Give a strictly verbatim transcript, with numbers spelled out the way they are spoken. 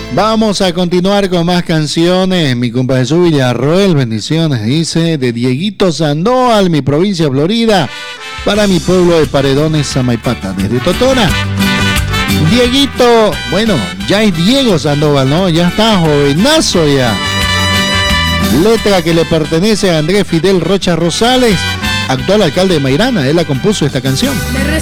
Vamos a continuar con más canciones. Mi compa Jesús Villarroel, bendiciones, dice, de Dieguito Sandoval, mi provincia de Florida, para mi pueblo de Paredones, Samaipata, desde Totona. Dieguito, bueno, ya es Diego Sandoval, ¿no? Ya está jovenazo ya. Letra que le pertenece a Andrés Fidel Rocha Rosales, actual alcalde de Mairana. Él la compuso esta canción.